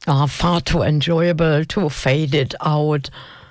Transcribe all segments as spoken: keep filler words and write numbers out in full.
are far too enjoyable to fade it out.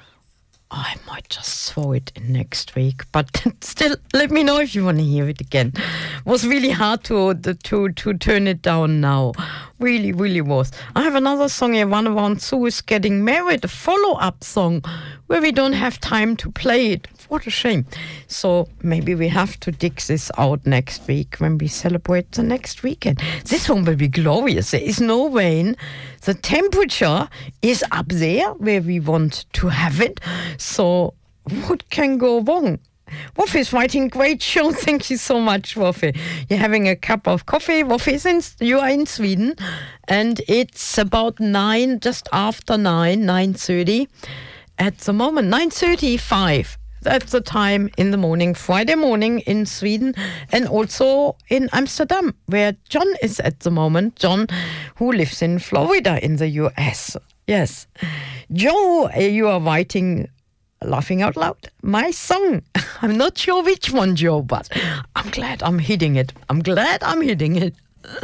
I might just throw it in next week, but still, let me know if you want to hear it again. It was really hard to to to turn it down now. Really, really was. I have another song here, One Around Sue is Getting Married, a follow-up song where we don't have time to play it. What a shame. So maybe we have to dig this out next week when we celebrate the next weekend. This one will be glorious. There is no rain. The temperature is up there where we want to have it. So what can go wrong? Woffe is writing, great show. Thank you so much, Woffe. You're having a cup of coffee. Woffe is in, you are in Sweden, and it's about nine, just after nine, nine thirty at the moment, nine thirty-five. That's the time in the morning, Friday morning in Sweden, and also in Amsterdam, where John is at the moment. John, who lives in Florida in the U S. Yes. Joe, you are writing, laughing out loud, my song. I'm not sure which one, Joe, but I'm glad I'm hitting it. I'm glad I'm hitting it.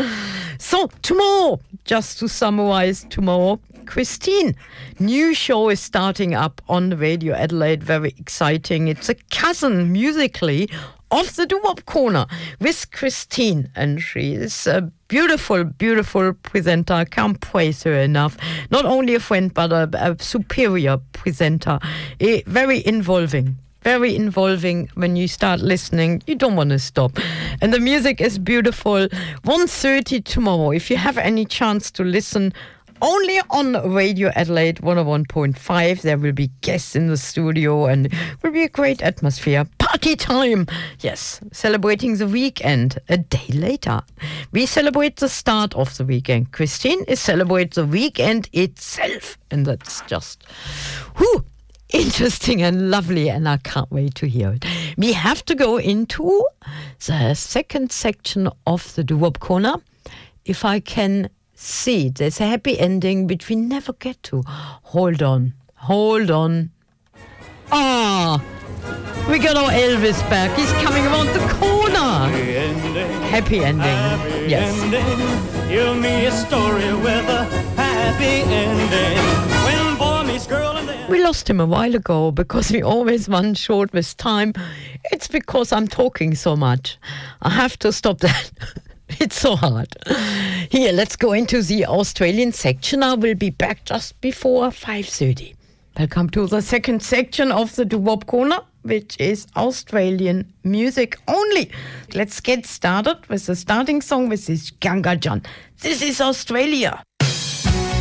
So, tomorrow, just to summarize, tomorrow, Christine, new show is starting up on Radio Adelaide. Very exciting. It's a cousin, musically, of the Doo-Wop Corner with Christine. And she is a beautiful, beautiful presenter. I can't praise her enough. Not only a friend, but a, a superior presenter. A, very involving. Very involving. When you start listening, you don't want to stop. And the music is beautiful. one thirty tomorrow. If you have any chance to listen, only on Radio Adelaide one oh one point five. There will be guests in the studio and it will be a great atmosphere. Party time! Yes, celebrating the weekend a day later. We celebrate the start of the weekend. Christine is celebrating the weekend itself. And that's just whew, interesting and lovely, and I can't wait to hear it. We have to go into the second section of the Doo-Wop Corner. If I can see, there's a happy ending, but we never get to. Hold on, hold on. Ah, we got our Elvis back. He's coming around the corner. Happy ending. Happy ending. Happy yes. Ending. Give me a story with a happy ending. When boy meets girl and then... We lost him a while ago because we always run short with time. It's because I'm talking so much. I have to stop that. It's so hard. Here, let's go into the Australian section. I will be back just before five thirty. Welcome to the second section of the Doo-Wop Corner, which is Australian music only. Let's get started with the starting song. This is Ganga John. This is Australia.